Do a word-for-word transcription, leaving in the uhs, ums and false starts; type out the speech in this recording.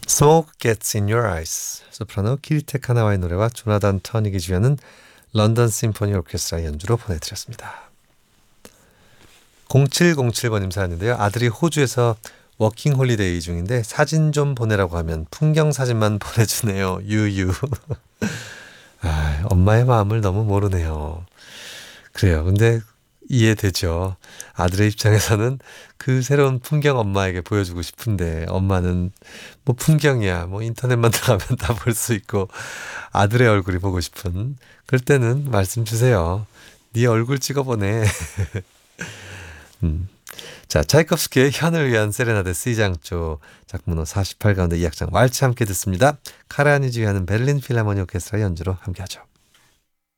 Smoke Gets in Your Eyes. 소프라노 키리테 카나와의 노래와 조나단 터닉이 주연은 런던 심포니 오케스트라 연주로 보내드렸습니다. 공칠공칠 번님 사연인데요. 아들이 호주에서 워킹 홀리데이 중인데 사진 좀 보내라고 하면 풍경 사진만 보내주네요. 유유. 아, 엄마의 마음을 너무 모르네요. 그래요. 근데 이해되죠. 아들의 입장에서는 그 새로운 풍경 엄마에게 보여주고 싶은데 엄마는 뭐 풍경이야. 뭐 인터넷만 들어가면 다 볼 수 있고 아들의 얼굴이 보고 싶은 그럴 때는 말씀 주세요. 네 얼굴 찍어보내. 음. 자, 차이콥스키의 현을 위한 세레나데 C장조 작문호 사십팔 가운데 이 악장 왈츠 함께 듣습니다. 카라니지휘하는 베를린 필하모니 오케스트라 연주로 함께하죠.